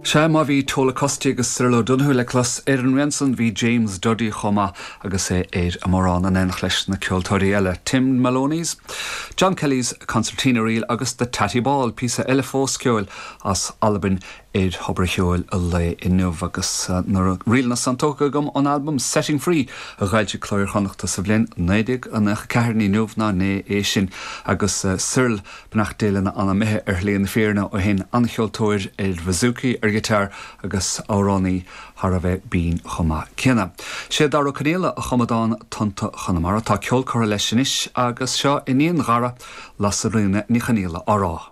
Se má bhí tóla costi agus Cyril O'Donoghue le clas Éireann Renson bhí James Duddy chuma agus é éir amórán an ench leis na ceoltóirí eile Tim Maloney's, John Kelly's concertina reel agus the Tatty Ball písa eile fós ceol as Albin éir hobre cheol a le inniuh agus nar reel na santóca gom an album Setting Free a ghailtí clóir chonachta sa bhlinn 90 an cearní nuamh ná né é sin agus Cyril benach déile na anna methe léon fearna ó hen an cheoltóir Vazuki gitar agus áránaí har a bheith bín chuma cinna. Sé dar ó canéla a chumadán tanta chunamara tá ceol chora leis sin is agus seo iníon ghara las a rinne ní chanéla árá.